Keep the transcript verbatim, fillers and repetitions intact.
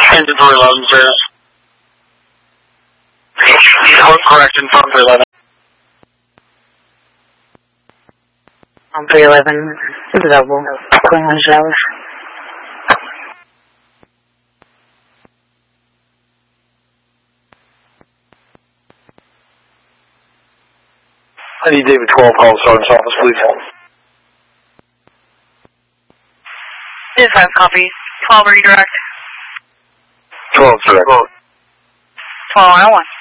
Engine three eleven, sir. Correct, in front three eleven. On three eleven, double, Queen on showers. I need David twelve, call the Sergeant's office, please. This five copy. twelve redirect. twelve, sir. twelve one oh one.